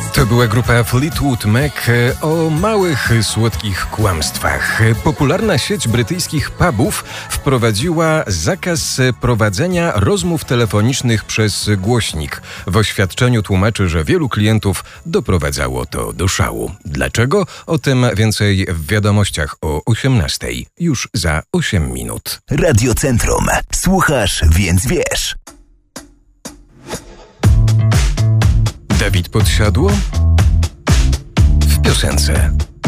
To była grupa Fleetwood Mac o małych, słodkich kłamstwach. Popularna sieć brytyjskich pubów wprowadziła zakaz prowadzenia rozmów telefonicznych przez głośnik. W oświadczeniu tłumaczy, że wielu klientów doprowadzało to do szału. Dlaczego? O tym więcej w wiadomościach o 18:00. Już za 8 minut. Radio Centrum. Słuchasz, więc wiesz. Dawid Podsiadło w piosence.